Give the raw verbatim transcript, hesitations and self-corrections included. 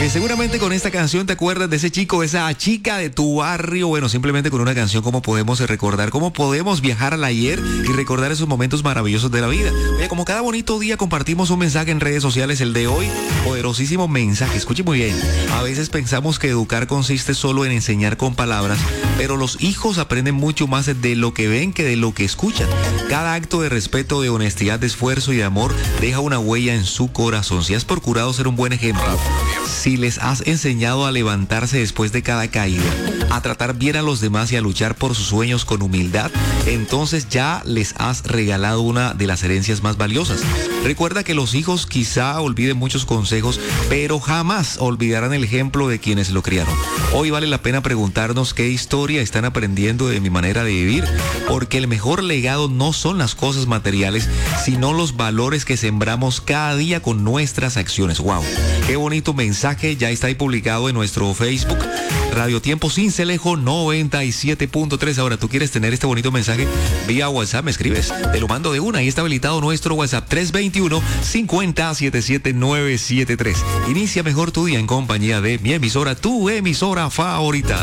Que seguramente con esta canción te acuerdas de ese chico, esa chica de tu barrio. Bueno, simplemente con una canción, ¿cómo podemos recordar? ¿Cómo podemos viajar al ayer y recordar esos momentos maravillosos de la vida? Oye, como cada bonito día compartimos un mensaje en redes sociales, el de hoy, poderosísimo mensaje. Escuche muy bien. A veces pensamos que educar consiste solo en enseñar con palabras, pero los hijos aprenden mucho más de lo que ven que de lo que escuchan. Cada acto de respeto, de honestidad, de esfuerzo y de amor deja una huella en su corazón. Si has procurado ser un buen ejemplo, si les has enseñado a levantarse después de cada caída, a tratar bien a los demás y a luchar por sus sueños con humildad, entonces ya les has regalado una de las herencias más valiosas. Recuerda que los hijos quizá olviden muchos consejos, pero jamás olvidarán el ejemplo de quienes lo criaron. Hoy vale la pena preguntarnos qué historia están aprendiendo de mi manera de vivir, porque el mejor legado no son las cosas materiales, sino los valores que sembramos cada día con nuestras acciones. ¡Wow! Qué bonito mensaje, ya está ahí publicado en nuestro Facebook, Radio Tiempo Sincelejo noventa y siete punto tres. Ahora, ¿tú quieres tener este bonito mensaje? Vía WhatsApp, me escribes, te lo mando de una. Ahí está habilitado nuestro WhatsApp, tres dos uno, cinco cero, siete siete nueve siete tres. Inicia mejor tu día en compañía de mi emisora, tu emisora favorita.